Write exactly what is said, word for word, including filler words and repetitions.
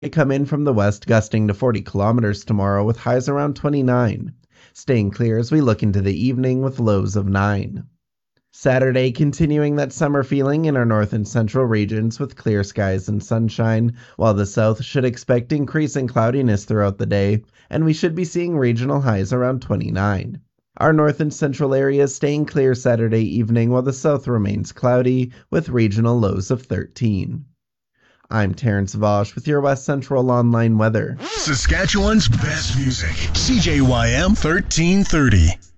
come in from the west, gusting to forty kilometers tomorrow with highs around twenty-nine. Staying clear as we look into the evening with lows of nine. Saturday, continuing that summer feeling in our north and central regions with clear skies and sunshine, while the south should expect increasing cloudiness throughout the day, and we should be seeing regional highs around twenty-nine. Our north and central areas staying clear Saturday evening, while the south remains cloudy with regional lows of thirteen. I'm Terrence Vosch with your West Central Online weather. Saskatchewan's best music, C J Y M thirteen thirty.